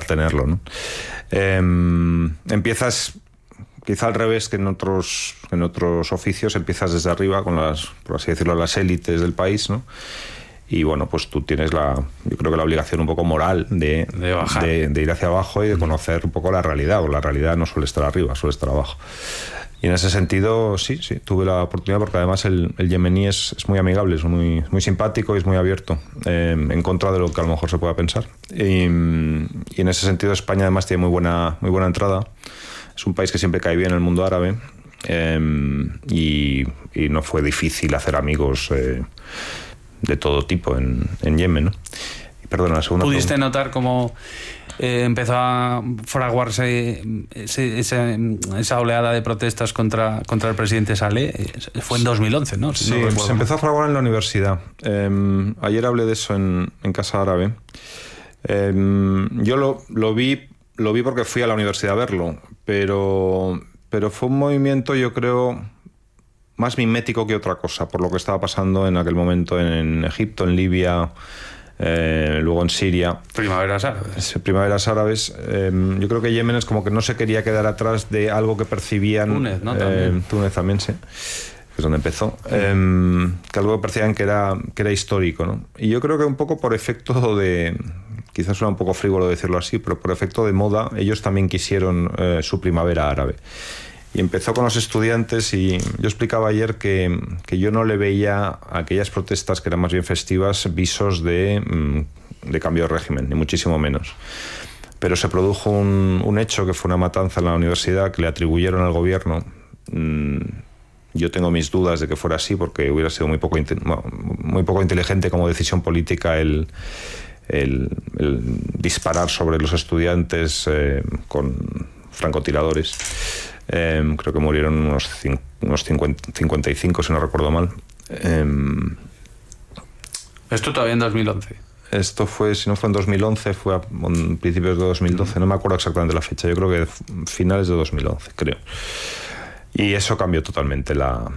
tenerlo, ¿no? Empiezas quizá al revés que en otros oficios, empiezas desde arriba con por así decirlo, las élites del país, ¿no? Y bueno, pues tú tienes yo creo que la obligación un poco moral de ir hacia abajo y de conocer un poco la realidad, porque la realidad no suele estar arriba, suele estar abajo. Y en ese sentido, sí, tuve la oportunidad, porque además el yemení es muy amigable, es muy simpático y es muy abierto, en contra de lo que a lo mejor se pueda pensar. Y en ese sentido España además tiene muy buena entrada. Es un país que siempre cae bien en el mundo árabe, y no fue difícil hacer amigos de todo tipo en Yemen, ¿no? Y perdona, la segunda ¿Pudiste pregunta. notar cómo empezó a fraguarse esa oleada de protestas contra el presidente Saleh? Fue en 2011, ¿no? Sí, se empezó a fraguar en la universidad. Ayer hablé de eso en Casa Árabe. Yo lo vi porque fui a la universidad a verlo, pero fue un movimiento, yo creo, más mimético que otra cosa, por lo que estaba pasando en aquel momento en Egipto, en Libia, luego en Siria. Primaveras árabes. Yo creo que Yemen es como que no se quería quedar atrás de algo que percibían. Túnez, ¿no? También. Túnez también, sí. Que es donde empezó. Que algo que percibían que era histórico, ¿no? Y yo creo que un poco por efecto de... Quizás suena un poco frívolo decirlo así, pero por efecto de moda, ellos también quisieron su primavera árabe. Y empezó con los estudiantes, y yo explicaba ayer que yo no le veía a aquellas protestas, que eran más bien festivas, visos de cambio de régimen, ni muchísimo menos. Pero se produjo un hecho, que fue una matanza en la universidad, que le atribuyeron al gobierno. Yo tengo mis dudas de que fuera así, porque hubiera sido muy poco inteligente como decisión política el disparar sobre los estudiantes con francotiradores. Creo que murieron unos 55, si no recuerdo mal. Esto todavía en 2011. Esto fue, si no fue en 2011, fue a principios de 2012, no me acuerdo exactamente la fecha, yo creo que finales de 2011, creo. Y eso cambió totalmente la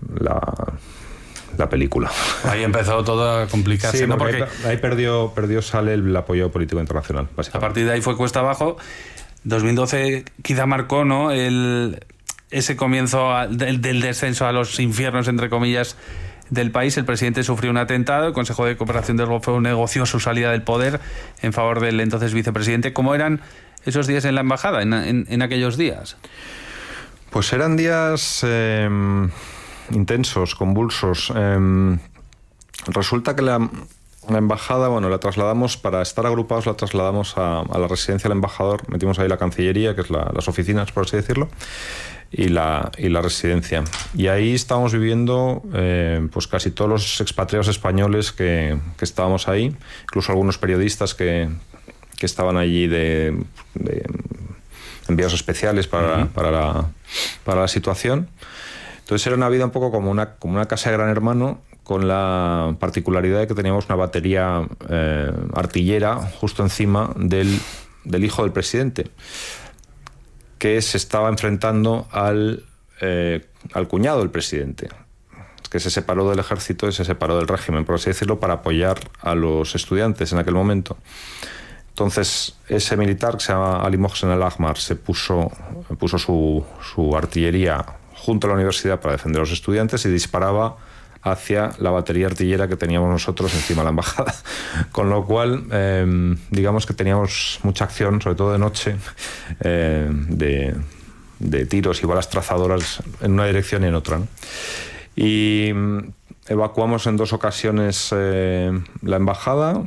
película. Ahí empezó todo a complicarse, sí, ¿no? Porque ahí perdió Saleh el apoyo político internacional, básicamente. A partir de ahí fue cuesta abajo. 2012 quizá marcó, ¿no?, ese comienzo del descenso a los infiernos, entre comillas, del país. El presidente sufrió un atentado, el Consejo de Cooperación del Golfo negoció su salida del poder en favor del entonces vicepresidente. ¿Cómo eran esos días en la embajada, en aquellos días? Pues eran días intensos, convulsos. Resulta que la embajada, la trasladamos, para estar agrupados, la trasladamos a la residencia del embajador. Metimos ahí la Cancillería, que es las oficinas, por así decirlo, y la residencia. Y ahí estábamos viviendo pues casi todos los expatriados españoles que estábamos ahí, incluso algunos periodistas que estaban allí de enviados especiales para la situación. Entonces era una vida un poco como una casa de Gran Hermano, con la particularidad de que teníamos una batería artillera justo encima del hijo del presidente, que se estaba enfrentando al cuñado del presidente, que se separó del ejército y se separó del régimen, por así decirlo, para apoyar a los estudiantes en aquel momento. Entonces ese militar, que se llama Ali Mohsen Al-Ahmar, puso su artillería junto a la universidad para defender a los estudiantes y disparaba hacia la batería artillera que teníamos nosotros encima de la embajada. Con lo cual, digamos que teníamos mucha acción, sobre todo de noche, de tiros y balas trazadoras en una dirección y en otra, ¿no? Y evacuamos en 2 ocasiones la embajada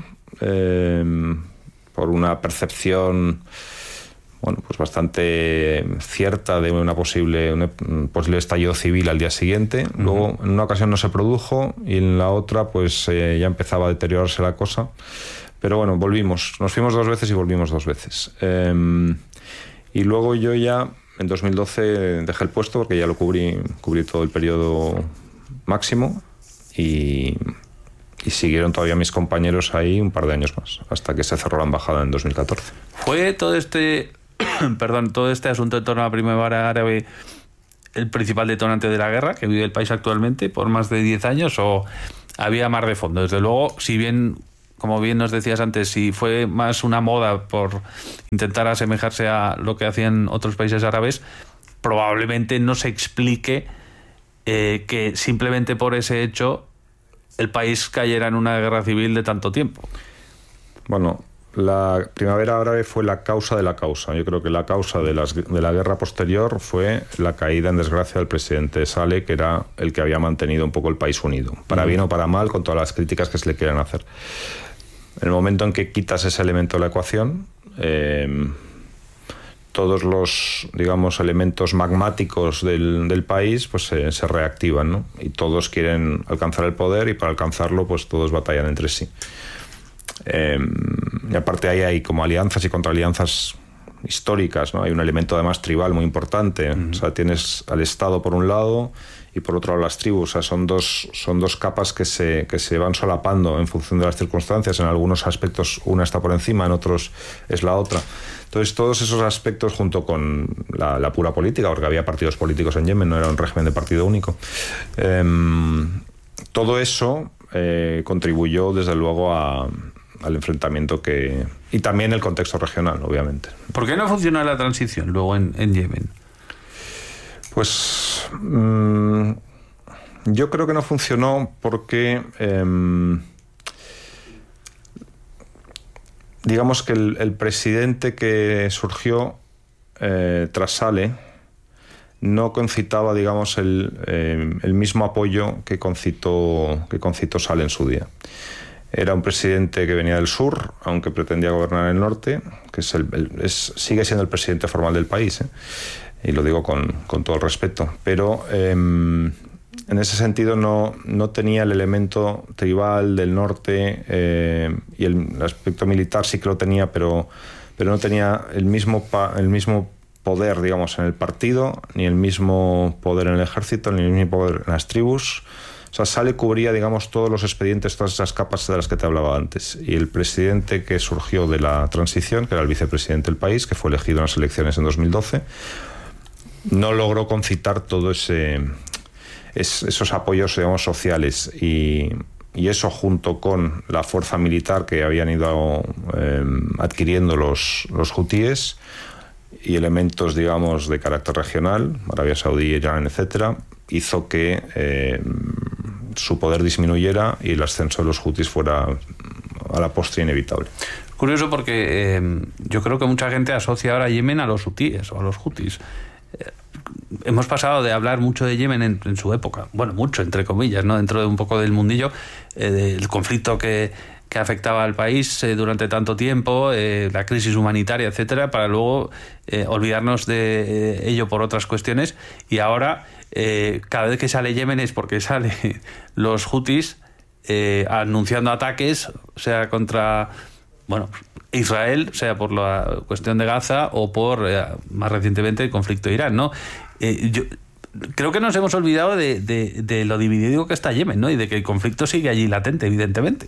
por una percepción pues bastante cierta de un posible estallido civil al día siguiente. Luego, en una ocasión no se produjo, y en la otra pues ya empezaba a deteriorarse la cosa. Pero bueno, volvimos. Nos fuimos 2 veces y volvimos 2 veces. Y luego yo ya, en 2012, dejé el puesto, porque ya lo cubrí todo el periodo máximo, y siguieron todavía mis compañeros ahí un par de años más, hasta que se cerró la embajada en 2014. ¿Fue todo este asunto en torno a la primavera árabe el principal detonante de la guerra que vive el país actualmente por más de 10 años, o había más de fondo? Desde luego, si bien como bien nos decías antes, si fue más una moda por intentar asemejarse a lo que hacían otros países árabes, probablemente no se explique que simplemente por ese hecho el país cayera en una guerra civil de tanto tiempo. Bueno, la primavera árabe fue la causa de la causa. Yo creo que la causa de la guerra posterior fue la caída en desgracia del presidente Saleh, que era el que había mantenido un poco el país unido, para bien o para mal, con todas las críticas que se le quieran hacer. En el momento en que quitas ese elemento de la ecuación, todos los, digamos, elementos magmáticos del país pues se reactivan, ¿no? Y todos quieren alcanzar el poder, y para alcanzarlo pues todos batallan entre sí. Y aparte ahí hay como alianzas y contraalianzas históricas, ¿no? Hay un elemento además tribal muy importante. O sea, tienes al Estado por un lado y por otro lado las tribus. O sea, son dos capas que se van solapando en función de las circunstancias. En algunos aspectos una está por encima, en otros es la otra. Entonces todos esos aspectos, junto con la pura política, porque había partidos políticos en Yemen, no era un régimen de partido único, todo eso contribuyó desde luego al enfrentamiento y también el contexto regional, obviamente. ¿Por qué no funcionó la transición luego en Yemen? Pues yo creo que no funcionó porque digamos que el presidente que surgió tras Saleh no concitaba, digamos, el mismo apoyo que concitó Saleh en su día. Era un presidente que venía del sur, aunque pretendía gobernar en el norte, que sigue siendo el presidente formal del país, y lo digo con todo el respeto, pero en ese sentido no tenía el elemento tribal del norte, y el aspecto militar sí que lo tenía, pero no tenía el mismo poder, digamos, en el partido, ni el mismo poder en el ejército, ni el mismo poder en las tribus. O sea, Saleh cubría, digamos, todos los expedientes, todas esas capas de las que te hablaba antes. Y el presidente que surgió de la transición, que era el vicepresidente del país, que fue elegido en las elecciones en 2012, no logró concitar todos esos apoyos, digamos, sociales. Y eso, junto con la fuerza militar que habían ido adquiriendo los hutíes, y elementos, digamos, de carácter regional, Arabia Saudí, Irán, etcétera, hizo que su poder disminuyera y el ascenso de los hutíes fuera a la postre inevitable. Curioso porque yo creo que mucha gente asocia ahora a Yemen a los hutíes o a los hutíes. Hemos pasado de hablar mucho de Yemen en su época, bueno, mucho entre comillas, ¿no? Dentro de un poco del mundillo, del conflicto que afectaba al país durante tanto tiempo, la crisis humanitaria, etcétera, para luego olvidarnos de ello por otras cuestiones. Y ahora, cada vez que sale Yemen es porque sale los hutíes anunciando ataques, sea contra Israel, sea por la cuestión de Gaza o por, más recientemente, el conflicto de Irán, ¿no? Yo creo que nos hemos olvidado de lo dividido que está Yemen, ¿no? Y de que el conflicto sigue allí latente, evidentemente.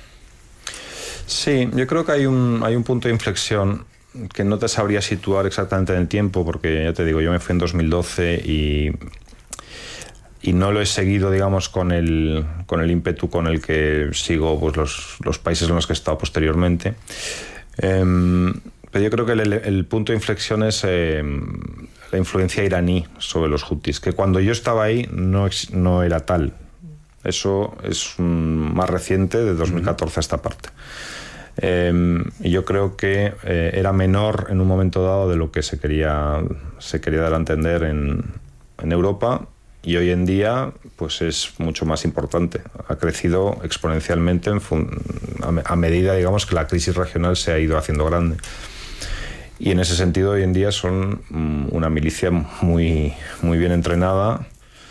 Sí, yo creo que hay un punto de inflexión que no te sabría situar exactamente en el tiempo, porque ya te digo, yo me fui en 2012 y no lo he seguido, digamos, con el ímpetu con el que sigo pues los países en los que he estado posteriormente. Pero yo creo que el punto de inflexión es la influencia iraní sobre los hutíes, que cuando yo estaba ahí no era tal. Eso es más reciente, de 2014 a esta parte. Y yo creo que era menor en un momento dado de lo que se quería dar a entender en Europa, y hoy en día pues es mucho más importante. Ha crecido exponencialmente a medida, digamos, que la crisis regional se ha ido haciendo grande. Y en ese sentido hoy en día son una milicia muy, muy bien entrenada,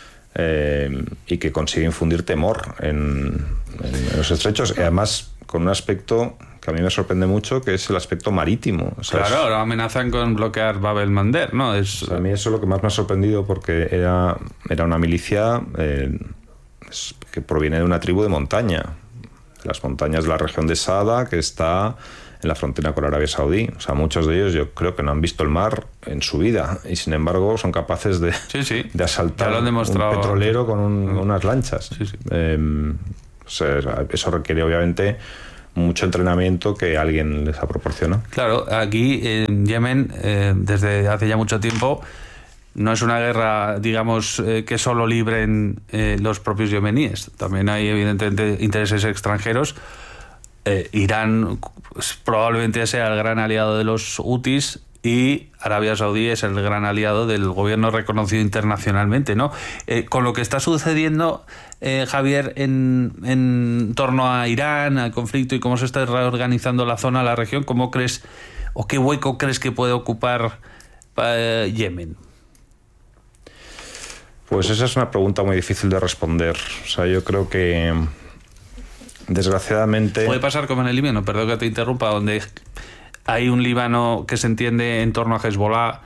y que consigue infundir temor en los estrechos, y además con un aspecto que a mí me sorprende mucho, que es el aspecto marítimo. O sea, claro, ahora amenazan con bloquear Bab el Mandeb, ¿no? A mí eso es lo que más me ha sorprendido, porque era una milicia que proviene de una tribu de montaña, de las montañas de la región de Saada, que está en la frontera con Arabia Saudí. O sea, muchos de ellos yo creo que no han visto el mar en su vida, y sin embargo son capaces de asaltar un petrolero con unas lanchas. O sea, eso requiere obviamente mucho entrenamiento que alguien les ha proporcionado. Claro, aquí en Yemen, desde hace ya mucho tiempo, no es una guerra, digamos, que solo libren los propios yemeníes. También hay, evidentemente, intereses extranjeros. Irán probablemente sea el gran aliado de los hutis y Arabia Saudí es el gran aliado del gobierno reconocido internacionalmente, ¿no? Con lo que está sucediendo, Javier, en torno a Irán, al conflicto y cómo se está reorganizando la zona, la región, ¿cómo crees o qué hueco crees que puede ocupar Yemen? Pues esa es una pregunta muy difícil de responder. O sea, yo creo que, desgraciadamente... Puede pasar como en el Líbano, perdón que te interrumpa, donde hay un Líbano que se entiende en torno a Hezbollah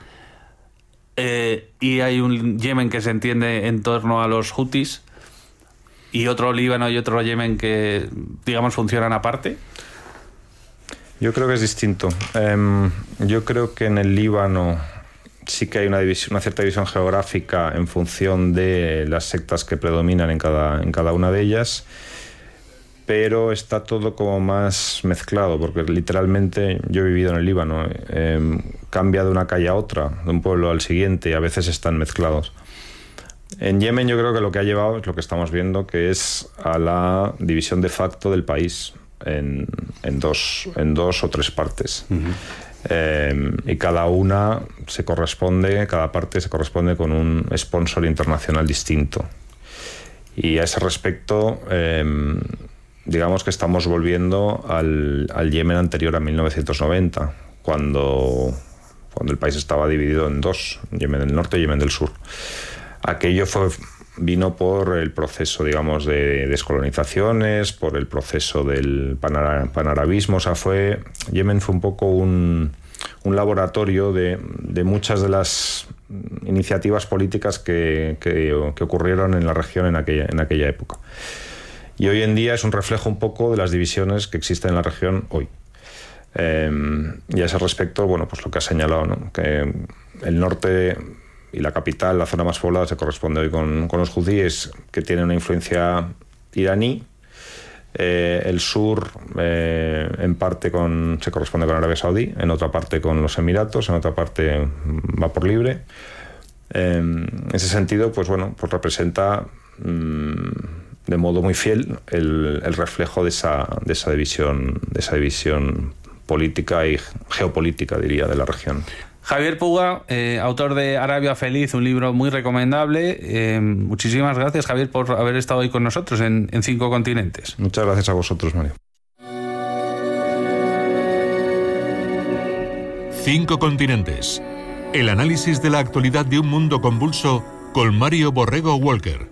y hay un Yemen que se entiende en torno a los hutis y otro Líbano y otro Yemen que, digamos, funcionan aparte. Yo creo que es distinto. Yo creo que en el Líbano sí que hay una cierta división geográfica en función de las sectas que predominan en cada una de ellas, pero está todo como más mezclado, porque literalmente yo he vivido en el Líbano, cambia de una calle a otra, de un pueblo al siguiente, y a veces están mezclados. En Yemen yo creo que lo que ha llevado es lo que estamos viendo, que es a la división de facto del país en dos o tres partes. Uh-huh. Y cada parte se corresponde con un sponsor internacional distinto. Y a ese respecto, digamos que estamos volviendo al Yemen anterior a 1990, cuando el país estaba dividido en dos, Yemen del norte y Yemen del sur. Aquello vino por el proceso, digamos, de descolonizaciones, por el proceso del panarabismo. O sea, Yemen fue un poco un laboratorio de muchas de las iniciativas políticas que ocurrieron en la región en aquella época. Y hoy en día es un reflejo un poco de las divisiones que existen en la región hoy. Y a ese respecto, bueno, pues lo que ha señalado, ¿no? Que el norte y la capital, la zona más poblada, se corresponde hoy con los hutíes, que tienen una influencia iraní. El sur en parte se corresponde con Arabia Saudí, en otra parte con los Emiratos, en otra parte va por libre. En ese sentido, pues bueno, pues representa de modo muy fiel el reflejo de esa división política y geopolítica, diría, de la región. Javier Puga, autor de Arabia Feliz, un libro muy recomendable. Muchísimas gracias, Javier, por haber estado hoy con nosotros en 5 continentes. Muchas gracias a vosotros, Mario. 5 continentes. El análisis de la actualidad de un mundo convulso con Mario Borrego Walker.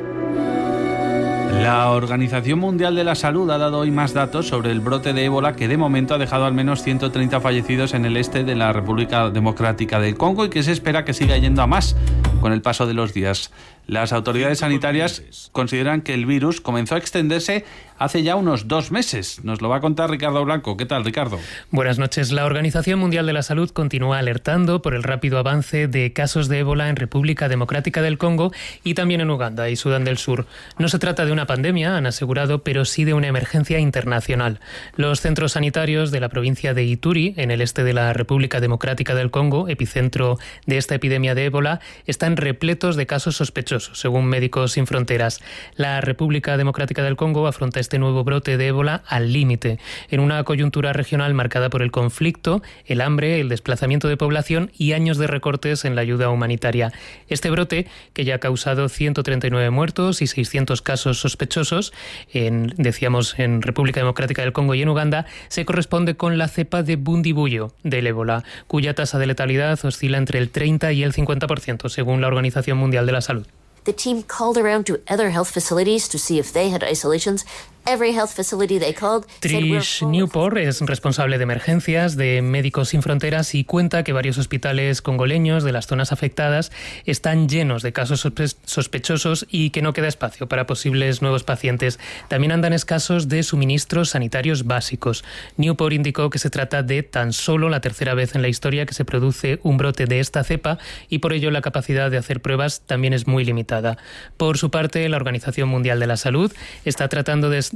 La Organización Mundial de la Salud ha dado hoy más datos sobre el brote de ébola que de momento ha dejado al menos 130 fallecidos en el este de la República Democrática del Congo y que se espera que siga yendo a más con el paso de los días. Las autoridades sanitarias consideran que el virus comenzó a extenderse hace ya unos 2 meses. Nos lo va a contar Ricardo Blanco. ¿Qué tal, Ricardo? Buenas noches. La Organización Mundial de la Salud continúa alertando por el rápido avance de casos de ébola en República Democrática del Congo y también en Uganda y Sudán del Sur. No se trata de una pandemia, han asegurado, pero sí de una emergencia internacional. Los centros sanitarios de la provincia de Ituri, en el este de la República Democrática del Congo, epicentro de esta epidemia de ébola, están repletos de casos sospechosos, según Médicos Sin Fronteras. La República Democrática del Congo afronta este nuevo brote de ébola al límite, en una coyuntura regional marcada por el conflicto, el hambre, el desplazamiento de población y años de recortes en la ayuda humanitaria. Este brote, que ya ha causado 139 muertos y 600 casos sospechosos, en República Democrática del Congo y en Uganda, se corresponde con la cepa de Bundibugyo del ébola, cuya tasa de letalidad oscila entre el 30 y el 50%, según la Organización Mundial de la Salud. The team called around to other health facilities to see if they had isolations. Every health facility they called Trish Newport es responsable de emergencias de Médicos Sin Fronteras y cuenta que varios hospitales congoleños de las zonas afectadas están llenos de casos sospechosos y que no queda espacio para posibles nuevos pacientes. También andan escasos de suministros sanitarios básicos. Newport indicó que se trata de tan solo la 3ª vez en la historia que se produce un brote de esta cepa y por ello la capacidad de hacer pruebas también es muy limitada. Por su parte, la Organización Mundial de la Salud está tratando de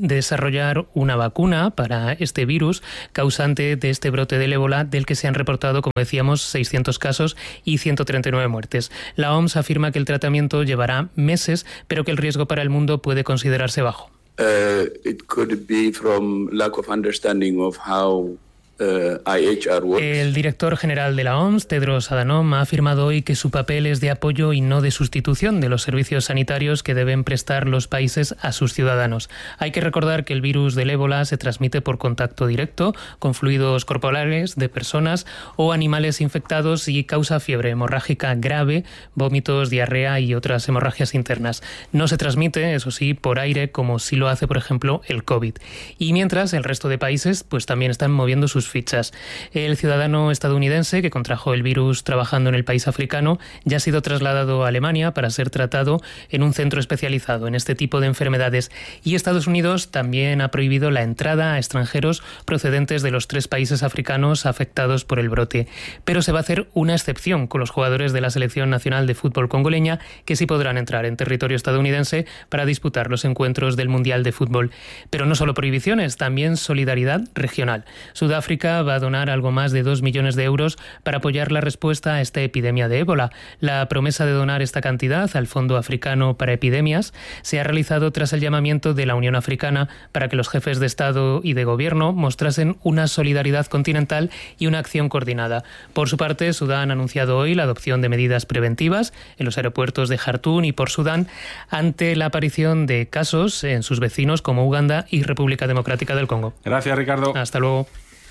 desarrollar una vacuna para este virus causante de este brote del ébola, del que se han reportado, como decíamos, 600 casos y 139 muertes. La OMS afirma que el tratamiento llevará meses, pero que el riesgo para el mundo puede considerarse bajo. It could be from lack of understanding of how IHR works. El director general de la OMS, Tedros Adhanom, ha afirmado hoy que su papel es de apoyo y no de sustitución de los servicios sanitarios que deben prestar los países a sus ciudadanos. Hay que recordar que el virus del ébola se transmite por contacto directo con fluidos corporales de personas o animales infectados y causa fiebre hemorrágica grave, vómitos, diarrea y otras hemorragias internas. No se transmite, eso sí, por aire, como sí lo hace, por ejemplo, el COVID. Y mientras, el resto de países pues también están moviendo sus fichas. El ciudadano estadounidense que contrajo el virus trabajando en el país africano ya ha sido trasladado a Alemania para ser tratado en un centro especializado en este tipo de enfermedades. Y Estados Unidos también ha prohibido la entrada a extranjeros procedentes de los 3 países africanos afectados por el brote. Pero se va a hacer una excepción con los jugadores de la Selección Nacional de Fútbol congoleña, que sí podrán entrar en territorio estadounidense para disputar los encuentros del Mundial de Fútbol. Pero no solo prohibiciones, también solidaridad regional. Sudáfrica va a donar algo más de 2 millones de euros para apoyar la respuesta a esta epidemia de ébola. La promesa de donar esta cantidad al Fondo Africano para Epidemias se ha realizado tras el llamamiento de la Unión Africana para que los jefes de Estado y de Gobierno mostrasen una solidaridad continental y una acción coordinada. Por su parte, Sudán ha anunciado hoy la adopción de medidas preventivas en los aeropuertos de Jartún y Port Sudán ante la aparición de casos en sus vecinos como Uganda y República Democrática del Congo. Gracias, Ricardo. Hasta luego.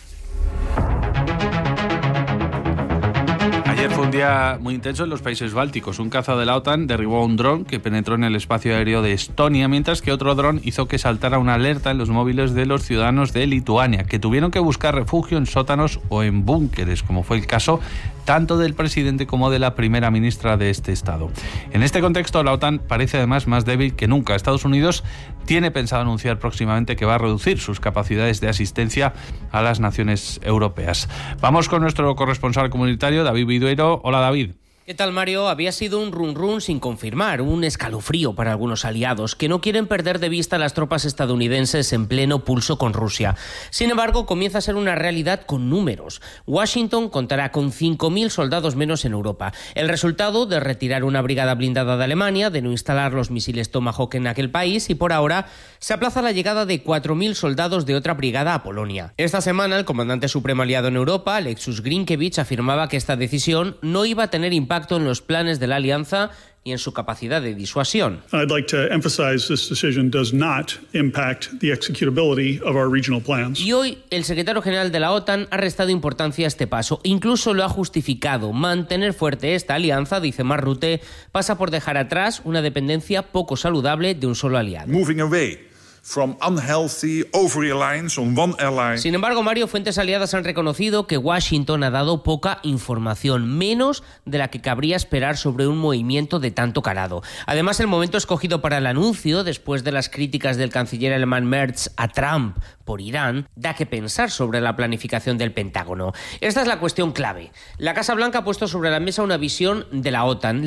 Ayer fue un día muy intenso en los países bálticos. Un caza de la OTAN derribó un dron que penetró en el espacio aéreo de Estonia, mientras que otro dron hizo que saltara una alerta en los móviles de los ciudadanos de Lituania, que tuvieron que buscar refugio en sótanos o en búnkeres, como fue el caso tanto del presidente como de la primera ministra de este estado. En este contexto, la OTAN parece además más débil que nunca. Estados Unidos tiene pensado anunciar próximamente que va a reducir sus capacidades de asistencia a las naciones europeas. Vamos con nuestro corresponsal comunitario, David Vidueiro. Hola, David. ¿Qué tal, Mario? Había sido un run-run sin confirmar, un escalofrío para algunos aliados que no quieren perder de vista a las tropas estadounidenses en pleno pulso con Rusia. Sin embargo, comienza a ser una realidad con números. Washington contará con 5.000 soldados menos en Europa. El resultado de retirar una brigada blindada de Alemania, de no instalar los misiles Tomahawk en aquel país, y por ahora se aplaza la llegada de 4.000 soldados de otra brigada a Polonia. Esta semana, el comandante supremo aliado en Europa, Alexus Grinkevich, afirmaba que esta decisión no iba a tener impacto en los planes de la alianza y en su capacidad de disuasión. I'd like to emphasize this decision does not impact the executability of our regional plans. Y hoy el secretario general de la OTAN ha restado importancia a este paso, incluso lo ha justificado. Mantener fuerte esta alianza, dice Mark Rutte, pasa por dejar atrás una dependencia poco saludable de un solo aliado. Moving away from unhealthy over-reliance on one ally. Sin embargo, Mario, fuentes aliadas han reconocido que Washington ha dado poca información, menos de la que cabría esperar sobre un movimiento de tanto calado. Además, el momento escogido para el anuncio, después de las críticas del canciller alemán Merz a Trump por Irán, da que pensar sobre la planificación del Pentágono. Esta es la cuestión clave. La Casa Blanca ha puesto sobre la mesa una visión de la OTAN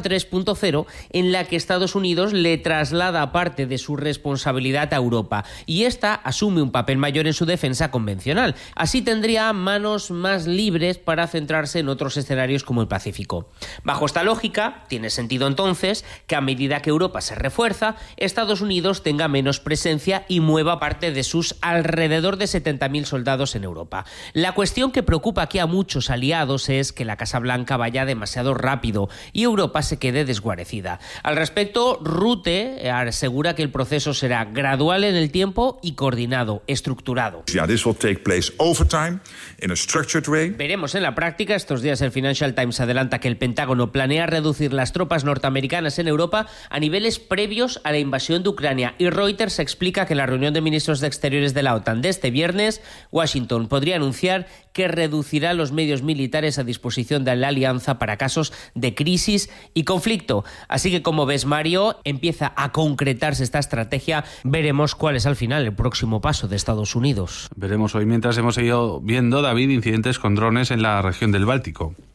3.0, en la que Estados Unidos le traslada parte de su responsabilidad a Europa y esta asume un papel mayor en su defensa convencional. Así tendría manos más libres para centrarse en otros escenarios como el Pacífico. Bajo esta lógica, tiene sentido entonces que a medida que Europa se refuerza, Estados Unidos tenga menos presencia y mueva parte de sus alrededor de 70.000 soldados en Europa. La cuestión que preocupa aquí a muchos aliados es que la Casa Blanca vaya demasiado rápido y Europa se quede desguarecida. Al respecto, Rutte asegura que el proceso será gradual en el tiempo y coordinado, estructurado. This will take place over time in a structured way. Veremos en la práctica. Estos días el Financial Times adelanta que el Pentágono planea reducir las tropas norteamericanas en Europa a niveles previos a la invasión de Ucrania, y Reuters explica que en la reunión de ministros de Exteriores de la OTAN de este viernes, Washington podría anunciar que reducirá los medios militares a disposición de la alianza para casos de crisis y conflicto. Así que, como ves, Mario, empieza a concretarse esta estrategia. Veremos cuál es al final el próximo paso de Estados Unidos. Veremos hoy, mientras hemos seguido viendo, David, incidentes con drones en la región del Báltico.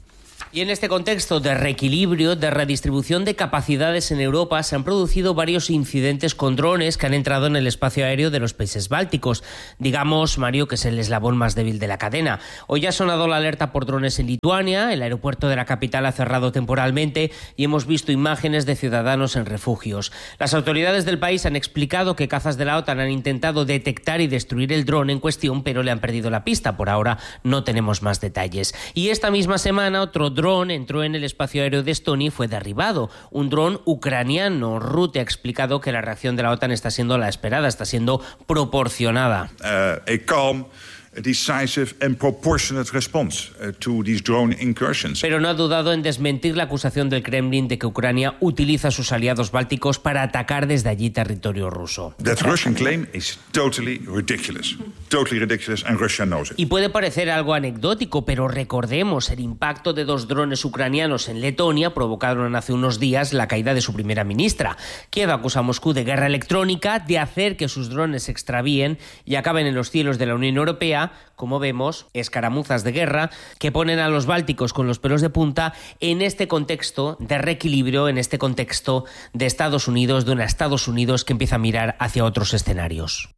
Y en este contexto de reequilibrio, de redistribución de capacidades en Europa, se han producido varios incidentes con drones que han entrado en el espacio aéreo de los países bálticos. Digamos, Mario, que es el eslabón más débil de la cadena. Hoy ha sonado la alerta por drones en Lituania, el aeropuerto de la capital ha cerrado temporalmente y hemos visto imágenes de ciudadanos en refugios. Las autoridades del país han explicado que cazas de la OTAN han intentado detectar y destruir el dron en cuestión, pero le han perdido la pista. Por ahora no tenemos más detalles. Y esta misma semana otro dron entró en el espacio aéreo de Estonia y fue derribado. Un dron ucraniano. Rutte ha explicado que la reacción de la OTAN está siendo la esperada, está siendo proporcionada. Decisive and proportionate response to these drone incursions. Pero no ha dudado en desmentir la acusación del Kremlin de que Ucrania utiliza a sus aliados bálticos para atacar desde allí territorio ruso. That Russian claim is totally ridiculous and Russia knows it. Y puede parecer algo anecdótico, pero recordemos, el impacto de 2 drones ucranianos en Letonia provocaron hace unos días la caída de su primera ministra. Kiev acusa a Moscú de guerra electrónica, de hacer que sus drones se extravíen y acaben en los cielos de la Unión Europea. Como vemos, escaramuzas de guerra que ponen a los bálticos con los pelos de punta en este contexto de reequilibrio, en este contexto de Estados Unidos, de un Estados Unidos que empieza a mirar hacia otros escenarios.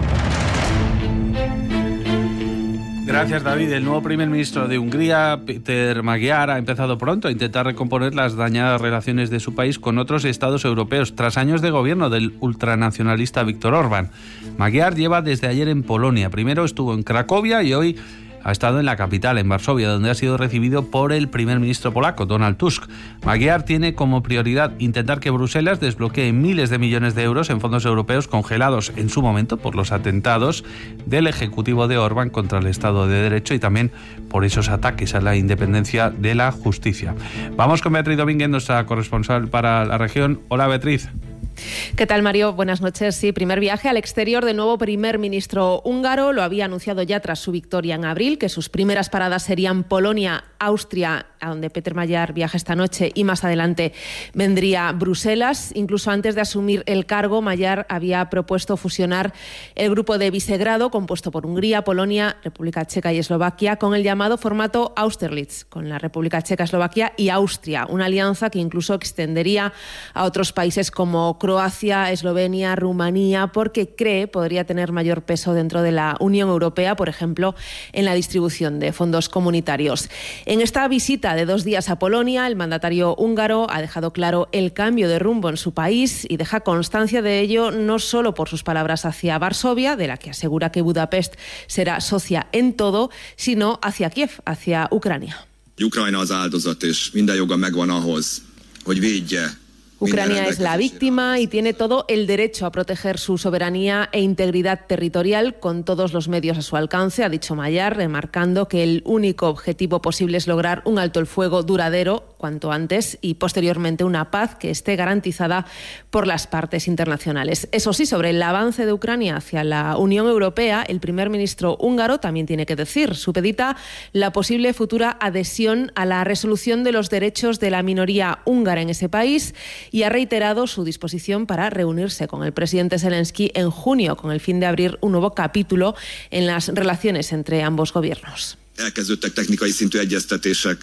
Gracias, David. El nuevo primer ministro de Hungría, Péter Magyar, ha empezado pronto a intentar recomponer las dañadas relaciones de su país con otros estados europeos, tras años de gobierno del ultranacionalista Viktor Orbán. Magyar lleva desde ayer en Polonia. Primero estuvo en Cracovia y hoy ha estado en la capital, en Varsovia, donde ha sido recibido por el primer ministro polaco, Donald Tusk. Magyar tiene como prioridad intentar que Bruselas desbloquee miles de millones de euros en fondos europeos congelados en su momento por los atentados del ejecutivo de Orbán contra el Estado de Derecho y también por esos ataques a la independencia de la justicia. Vamos con Beatriz Domínguez, nuestra corresponsal para la región. Hola, Beatriz. ¿Qué tal, Mario? Buenas noches. Sí, primer viaje al exterior del nuevo primer ministro húngaro. Lo había anunciado ya tras su victoria en abril, que sus primeras paradas serían Polonia, Austria, a donde Péter Magyar viaja esta noche, y más adelante vendría Bruselas. Incluso antes de asumir el cargo, Magyar había propuesto fusionar el grupo de Visegrado, compuesto por Hungría, Polonia, República Checa y Eslovaquia, con el llamado formato Austerlitz, con la República Checa, Eslovaquia y Austria, una alianza que incluso extendería a otros países como Croacia, Eslovenia, Rumanía, porque cree podría tener mayor peso dentro de la Unión Europea, por ejemplo, en la distribución de fondos comunitarios. En esta visita de 2 días a Polonia, el mandatario húngaro ha dejado claro el cambio de rumbo en su país y deja constancia de ello no solo por sus palabras hacia Varsovia, de la que asegura que Budapest será socia en todo, sino hacia Kiev, hacia Ucrania. Ucrania az áldozat és minden joga megvan ahhoz, hogy védje. Ucrania es la víctima y tiene todo el derecho a proteger su soberanía e integridad territorial con todos los medios a su alcance, ha dicho Magyar, remarcando que el único objetivo posible es lograr un alto el fuego duradero cuanto antes y posteriormente una paz que esté garantizada por las partes internacionales. Eso sí, sobre el avance de Ucrania hacia la Unión Europea, el primer ministro húngaro también tiene que decir, supedita la posible futura adhesión a la resolución de los derechos de la minoría húngara en ese país y ha reiterado su disposición para reunirse con el presidente Zelensky en junio con el fin de abrir un nuevo capítulo en las relaciones entre ambos gobiernos. Elkezdődtek technikai szintű egyeztetések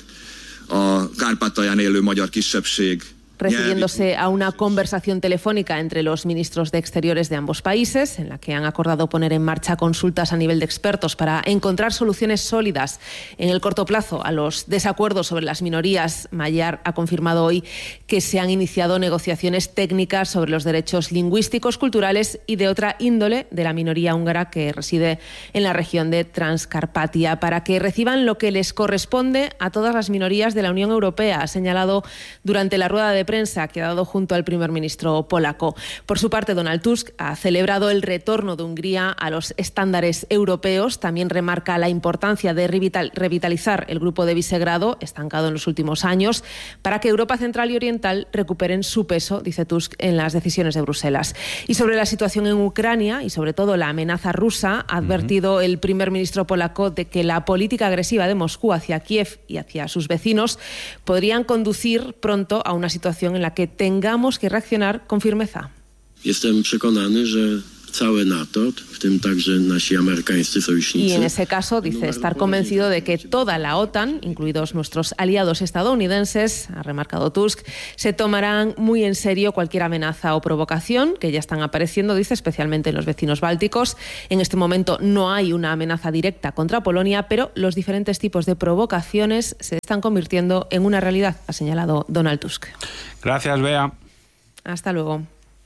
a Kárpátalján élő magyar kisebbség. Refiriéndose a una conversación telefónica entre los ministros de Exteriores de ambos países, en la que han acordado poner en marcha consultas a nivel de expertos para encontrar soluciones sólidas en el corto plazo a los desacuerdos sobre las minorías. Magyar ha confirmado hoy que se han iniciado negociaciones técnicas sobre los derechos lingüísticos, culturales y de otra índole de la minoría húngara que reside en la región de Transcarpatia, para que reciban lo que les corresponde a todas las minorías de la Unión Europea, ha señalado durante la rueda de prensa que ha dado junto al primer ministro polaco. Por su parte, Donald Tusk ha celebrado el retorno de Hungría a los estándares europeos. También remarca la importancia de revitalizar el grupo de Visegrado, estancado en los últimos años, para que Europa Central y Oriental recuperen su peso, dice Tusk, en las decisiones de Bruselas. Y sobre la situación en Ucrania y sobre todo la amenaza rusa, ha advertido el primer ministro polaco de que la política agresiva de Moscú hacia Kiev y hacia sus vecinos podrían conducir pronto a una situación en la que tengamos que reaccionar con firmeza. Y en ese caso dice estar convencido de que toda la OTAN, incluidos nuestros aliados estadounidenses, ha remarcado Tusk, se tomarán muy en serio cualquier amenaza o provocación que ya están apareciendo, dice, especialmente en los vecinos bálticos. En este momento no hay una amenaza directa contra Polonia, pero los diferentes tipos de provocaciones se están convirtiendo en una realidad, ha señalado Donald Tusk. Gracias, Bea. Hasta luego.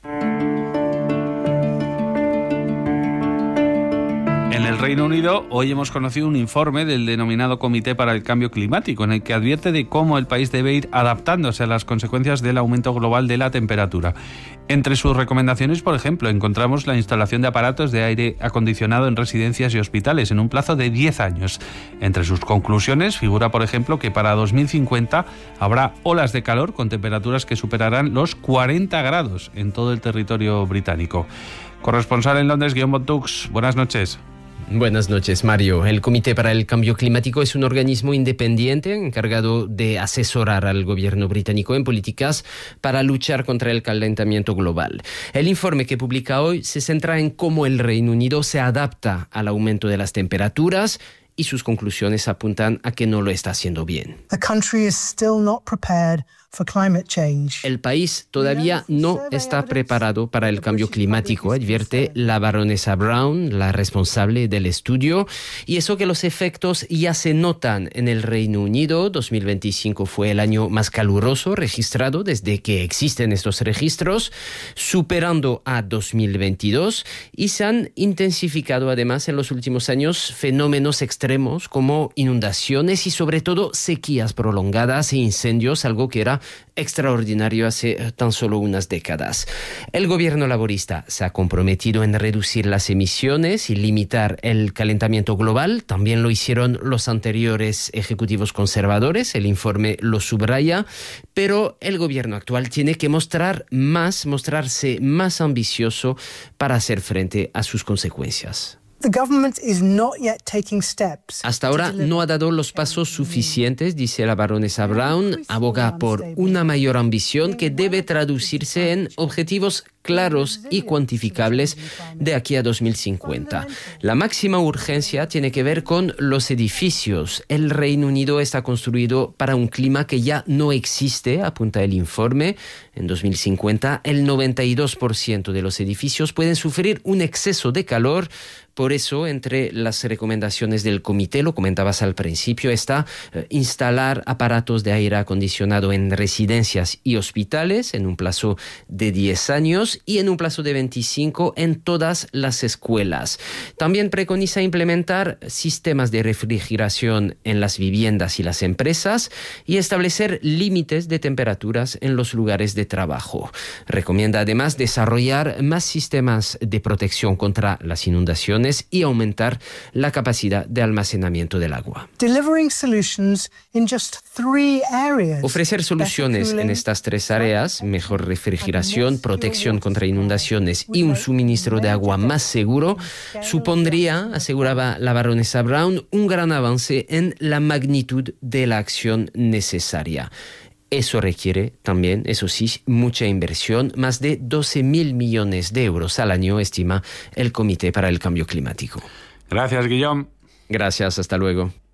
En el Reino Unido, hoy hemos conocido un informe del denominado Comité para el Cambio Climático, en el que advierte de cómo el país debe ir adaptándose a las consecuencias del aumento global de la temperatura. Entre sus recomendaciones, por ejemplo, encontramos la instalación de aparatos de aire acondicionado en residencias y hospitales en un plazo de 10 años. Entre sus conclusiones figura, por ejemplo, que para 2050 habrá olas de calor con temperaturas que superarán los 40 grados en todo el territorio británico. Corresponsal en Londres, Guillaume Bontux, buenas noches. Buenas noches, Mario. El Comité para el Cambio Climático es un organismo independiente encargado de asesorar al gobierno británico en políticas para luchar contra el calentamiento global. El informe que publica hoy se centra en cómo el Reino Unido se adapta al aumento de las temperaturas y sus conclusiones apuntan a que no lo está haciendo bien. El país todavía no está preparado para el cambio climático, advierte la baronesa Brown, la responsable del estudio, y eso que los efectos ya se notan en el Reino Unido. 2025 fue el año más caluroso registrado desde que existen estos registros, superando a 2022, y se han intensificado además en los últimos años fenómenos extremos como inundaciones y sobre todo sequías prolongadas e incendios, algo que era extraordinario hace tan solo unas décadas. El gobierno laborista se ha comprometido en reducir las emisiones y limitar el calentamiento global. También lo hicieron los anteriores ejecutivos conservadores, el informe lo subraya, pero el gobierno actual tiene que mostrarse más ambicioso para hacer frente a sus consecuencias. Hasta ahora no ha dado los pasos suficientes, dice la baronesa Brown. Aboga por una mayor ambición que debe traducirse en objetivos claros y cuantificables de aquí a 2050. La máxima urgencia tiene que ver con los edificios. El Reino Unido está construido para un clima que ya no existe, apunta el informe. En 2050, el 92% de los edificios pueden sufrir un exceso de calor. Por eso, entre las recomendaciones del comité, lo comentabas al principio, está instalar aparatos de aire acondicionado en residencias y hospitales en un plazo de 10 años y en un plazo de 25 en todas las escuelas. También preconiza implementar sistemas de refrigeración en las viviendas y las empresas y establecer límites de temperaturas en los lugares de trabajo. Recomienda además desarrollar más sistemas de protección contra las inundaciones y aumentar la capacidad de almacenamiento del agua. Ofrecer soluciones en estas 3 áreas, mejor refrigeración, protección contra inundaciones y un suministro de agua más seguro, supondría, aseguraba la baronesa Brown, un gran avance en la magnitud de la acción necesaria. Eso requiere también, eso sí, mucha inversión, más de 12.000 millones de euros al año, estima el Comité para el Cambio Climático. Gracias, Guillaume. Gracias, hasta luego.